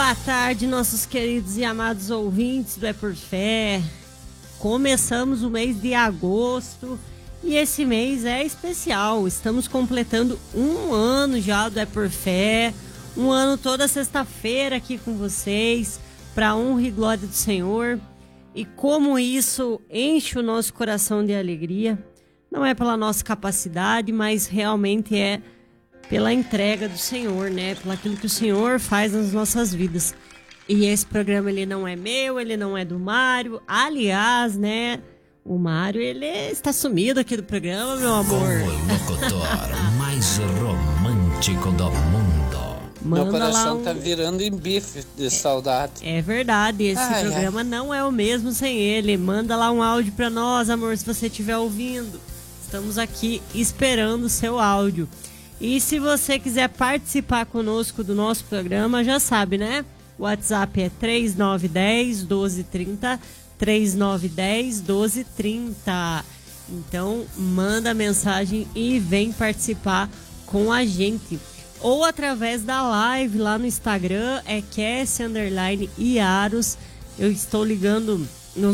Boa tarde, nossos queridos e amados ouvintes do É Por Fé. Começamos o mês de agosto e esse mês é especial. Estamos completando um ano já do É Por Fé. Um ano toda sexta-feira aqui com vocês, para honra e glória do Senhor. E como isso enche o nosso coração de alegria, não é pela nossa capacidade, mas realmente é pela entrega do Senhor, né? Pelo aquilo que o Senhor faz nas nossas vidas. E esse programa, ele não é meu, ele não é do Mário. Aliás, né? O Mário, ele está sumido aqui do programa, meu amor. O locutor mais romântico do mundo. Manda meu coração lá tá virando em bife de saudade. É verdade, esse programa não é o mesmo sem ele. Manda lá um áudio pra nós, amor, se você estiver ouvindo. Estamos aqui esperando o seu áudio. E se você quiser participar conosco do nosso programa, já sabe, né? O WhatsApp é 3910-1230, 3910-1230. Então, manda mensagem e vem participar com a gente. Ou através da live lá no Instagram, é Cassie_Iaros. Eu estou ligando